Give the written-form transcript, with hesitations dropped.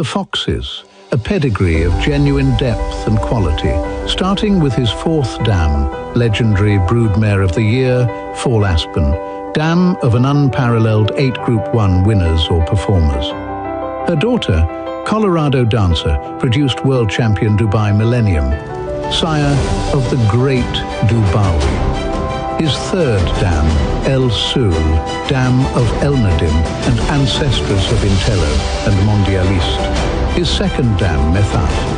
The Foxes, a pedigree of genuine depth and quality, starting with his fourth dam, legendary Broodmare of the Year, Fall Aspen, dam of an unparalleled 8 Group 1 winners or performers. Her daughter, Colorado Dancer, produced world champion Dubai Millennium, sire of the great Dubawi. His third dam, El Sul, dam of El Nadim and ancestress of Intello and Mondialiste. His second dam, Methaf,